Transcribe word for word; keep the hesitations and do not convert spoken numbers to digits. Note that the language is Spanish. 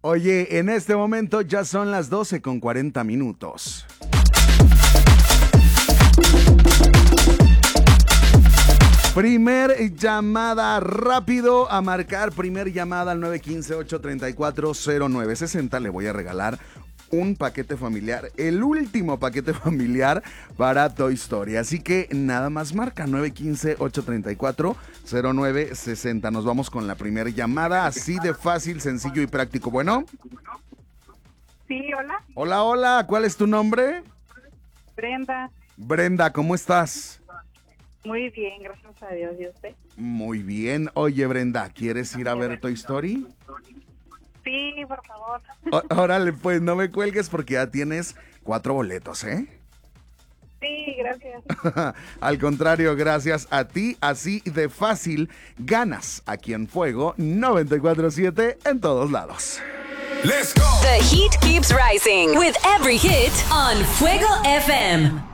Oye, en este momento ya son las doce con cuarenta minutos. Primer llamada, rápido a marcar, primer llamada al nueve uno cinco, ocho tres cuatro, cero nueve seis cero. Le voy a regalar un paquete familiar, el último paquete familiar para Toy Story. Así que nada más marca nueve uno cinco, ocho tres cuatro, cero nueve seis cero. Nos vamos con la primera llamada, así de fácil, sencillo y práctico. Bueno. Sí, hola. Hola, hola, ¿cuál es tu nombre? Brenda. Brenda, ¿cómo estás? Muy bien, gracias a Dios. ¿Y usted? Muy bien. Oye, Brenda, ¿quieres ir a ver Toy Story? Sí, por favor. Ó- Órale, pues no me cuelgues porque ya tienes cuatro boletos, ¿eh? Sí, gracias. Al contrario, gracias a ti, así de fácil, ganas aquí en Fuego noventa y cuatro siete en todos lados. Let's go. The heat keeps rising with every hit on Fuego F M.